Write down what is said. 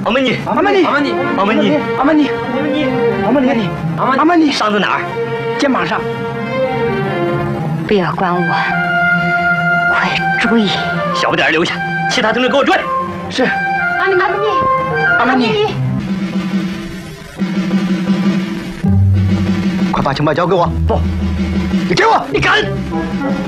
阿曼尼， 阿曼尼， 阿曼尼， 阿曼尼，阿曼尼，阿曼尼，阿曼尼， 伤在哪儿？ 肩膀上。 不要管我，快追！ 小不点儿留下，其他同志给我追。 是。 阿曼尼， 阿曼尼，快把枪把交给我！ 不， 你给我！ 你敢！